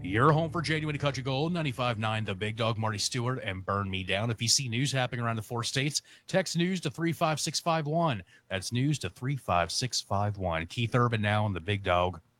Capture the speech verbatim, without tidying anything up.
You're home for Genuine Country Gold, ninety-five point nine The Big Dog, Marty Stewart, and Burn Me Down. If you see news happening around the four states, text news to three five six five one. That's news to three five six five one. Keith Urban now on The Big Dog.